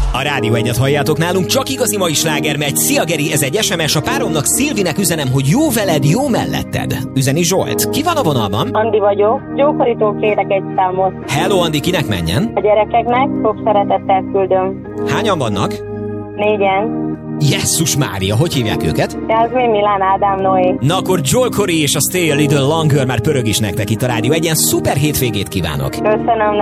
A Rádió Egyet halljátok, nálunk csak igazi mai sláger megy. Szia Geri, ez egy SMS, a páromnak, Szilvinek üzenem, hogy jó veled, jó melletted. Üzeni Zsolt. Ki van a vonalban? Andi vagyok. Gyókorítól kérek egy számot. Hello Andi, kinek menjen? A gyerekeknek sok szeretettel küldöm. Hányan vannak? 4-en. Jesszus Mária, hogy hívják őket? Jászmin, Milán, Ádám, Noé. Na akkor Joel Corey és a Stay a Little Longer már pörög is nektek itt a Rádió Egyen. Szuper hétvégét kívánok! Köszönöm.